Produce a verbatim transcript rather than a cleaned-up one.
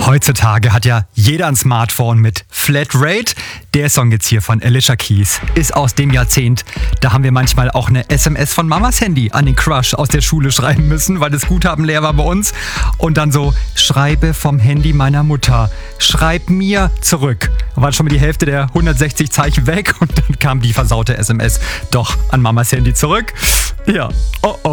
Heutzutage hat ja jeder ein Smartphone mit Flatrate. Der Song jetzt hier von Alicia Keys ist aus dem Jahrzehnt. Da haben wir manchmal auch eine S M S von Mamas Handy an den Crush aus der Schule schreiben müssen, weil das Guthaben leer war bei uns. Und dann so, schreibe vom Handy meiner Mutter, schreib mir zurück. War schon mal die Hälfte der hundertsechzig Zeichen weg und dann kam die versaute S M S doch an Mamas Handy zurück. Ja, oh oh.